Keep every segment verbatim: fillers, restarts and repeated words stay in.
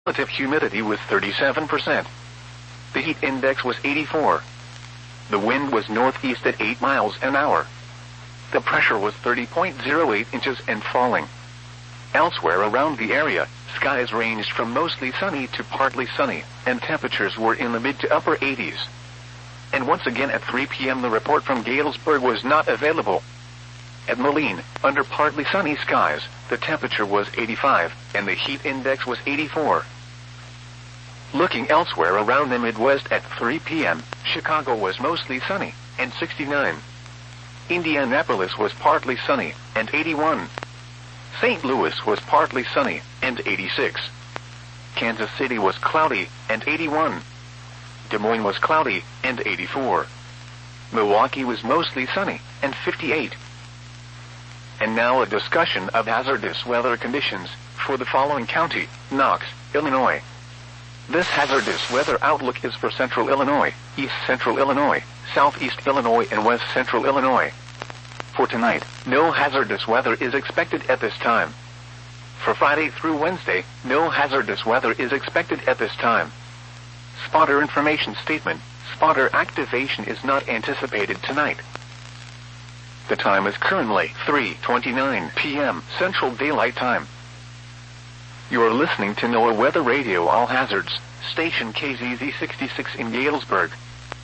Relative humidity was thirty-seven percent. The heat index was eighty-four. The wind was northeast at eight miles an hour. The pressure was thirty point zero eight inches and falling. Elsewhere around the area, skies ranged from mostly sunny to partly sunny, and temperatures were in the mid to upper eighties. And once again at three p m the report from Galesburg was not available. At Moline, under partly sunny skies, the temperature was eighty-five, and the heat index was eighty-four. Looking elsewhere around the Midwest at three p m, Chicago was mostly sunny, and sixty-nine. Indianapolis was partly sunny, and eighty-one. Saint Louis was partly sunny, and eighty-six. Kansas City was cloudy, and eighty-one. Des Moines was cloudy, and eighty-four. Milwaukee was mostly sunny, and fifty-eight. And now a discussion of hazardous weather conditions for the following county: Knox, Illinois. This hazardous weather outlook is for central Illinois, east central Illinois, southeast Illinois, and west central Illinois. For tonight, no hazardous weather is expected at this time. For Friday through Wednesday, no hazardous weather is expected at this time. Spotter information statement: spotter activation is not anticipated tonight. The time is currently three twenty-nine p m Central Daylight Time. You are listening to NOAA Weather Radio All Hazards, station K Z Z sixty-six in Galesburg.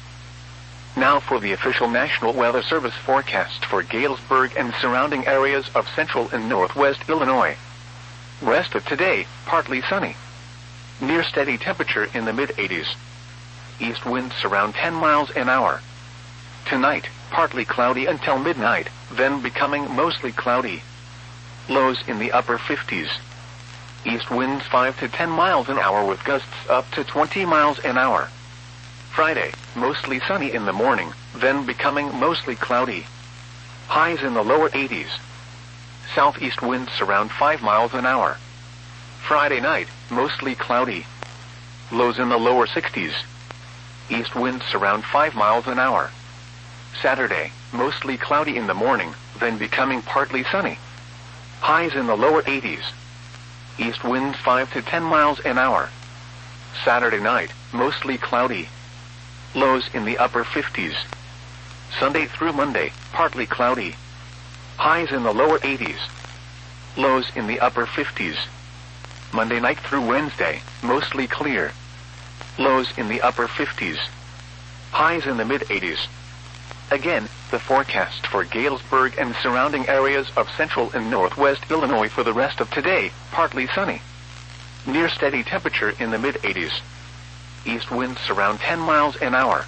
Now for the official National Weather Service forecast for Galesburg and surrounding areas of central and northwest Illinois. Rest of today, partly sunny. Near steady temperature in the mid eighties. East winds around ten miles an hour. Tonight, partly cloudy until midnight, then becoming mostly cloudy. Lows in the upper fifties. East winds five to ten miles an hour with gusts up to twenty miles an hour. Friday, mostly sunny in the morning, then becoming mostly cloudy. Highs in the lower eighties. Southeast winds around five miles an hour. Friday night, mostly cloudy. Lows in the lower sixties. East winds around five miles an hour. Saturday, mostly cloudy in the morning, then becoming partly sunny. Highs in the lower eighties. East winds five to ten miles an hour. Saturday night, mostly cloudy. Lows in the upper fifties. Sunday through Monday, partly cloudy. Highs in the lower eighties. Lows in the upper fifties. Monday night through Wednesday, mostly clear. Lows in the upper fifties. Highs in the mid eighties. Again, the forecast for Galesburg and surrounding areas of central and northwest Illinois for the rest of today: partly sunny. Near steady temperature in the mid eighties. East winds around ten miles an hour.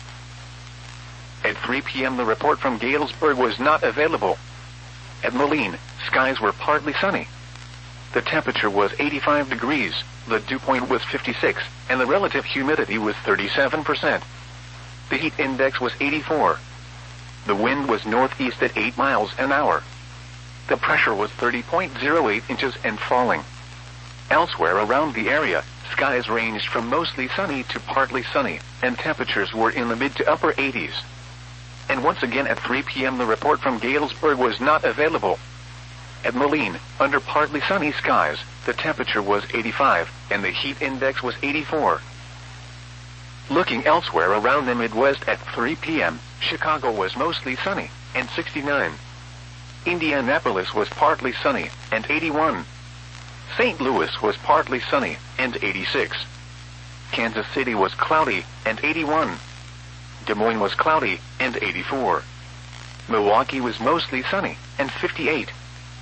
At three p m the report from Galesburg was not available. At Moline, skies were partly sunny. The temperature was eighty-five degrees, the dew point was fifty-six, and the relative humidity was thirty-seven percent. The heat index was eighty-four. The wind was northeast at eight miles an hour. The pressure was thirty point zero eight inches and falling. Elsewhere around the area, skies ranged from mostly sunny to partly sunny, and temperatures were in the mid to upper eighties. And once again at three p m the report from Galesburg was not available. At Moline, under partly sunny skies, the temperature was eighty-five, and the heat index was eighty-four. Looking elsewhere around the Midwest at three p m, Chicago was mostly sunny, and sixty-nine. Indianapolis was partly sunny, and eighty-one. Saint Louis was partly sunny, and eighty-six. Kansas City was cloudy, and eighty-one. Des Moines was cloudy, and eighty-four. Milwaukee was mostly sunny, and fifty-eight.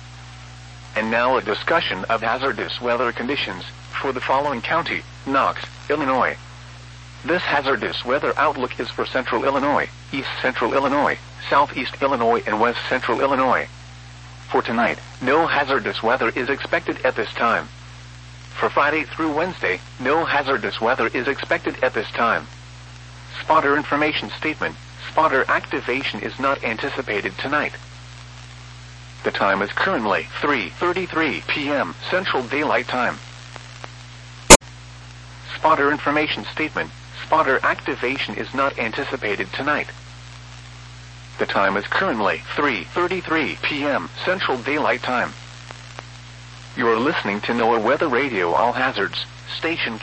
And now a discussion of hazardous weather conditions for the following county: Knox, Illinois. This hazardous weather outlook is for central Illinois, east central Illinois, southeast Illinois, and west central Illinois. For tonight, no hazardous weather is expected at this time. For Friday through Wednesday, no hazardous weather is expected at this time. Spotter information statement: spotter activation is not anticipated tonight. The time is currently three thirty-three p m Central Daylight Time. Spotter information statement: spotter activation is not anticipated tonight. The time is currently three thirty-three p m Central Daylight Time. You are listening to NOAA Weather Radio All Hazards, station